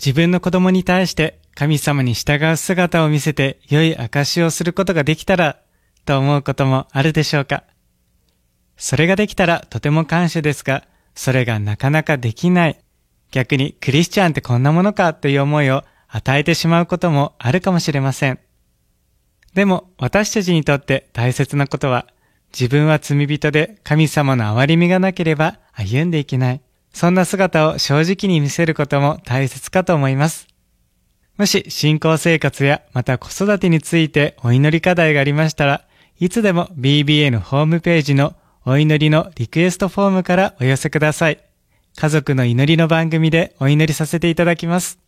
自分の子供に対して神様に従う姿を見せて良い証をすることができたらと思うこともあるでしょうか。それができたらとても感謝ですが、それがなかなかできない。逆にクリスチャンってこんなものかという思いを与えてしまうこともあるかもしれません。でも私たちにとって大切なことは、自分は罪人で神様の憐れみがなければ歩んでいけない。そんな姿を正直に見せることも大切かと思います。もし信仰生活やまた子育てについてお祈り課題がありましたら、いつでも BBA のホームページのお祈りのリクエストフォームからお寄せください。家族の祈りの番組でお祈りさせていただきます。